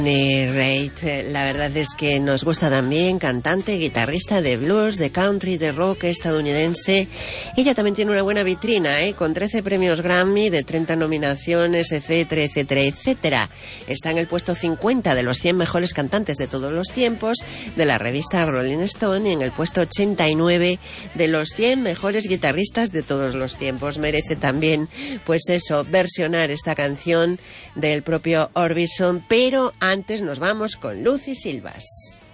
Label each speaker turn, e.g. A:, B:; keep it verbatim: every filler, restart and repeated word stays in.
A: Bonnie Raitt, la verdad es que nos gusta también, cantante, guitarrista de blues, de country, de rock estadounidense. Ella también tiene una buena vitrina, ¿eh? Con trece premios Grammy, de treinta nominaciones, etcétera, etcétera, etcétera. Está en el puesto cincuenta de los cien mejores cantantes de todos los tiempos de la revista Rolling Stone y en el puesto ochenta y nueve de los cien mejores guitarristas de todos los tiempos. Merece también, pues eso, versionar esta canción del propio Orbison, pero antes nos vamos con Lucy Silvas.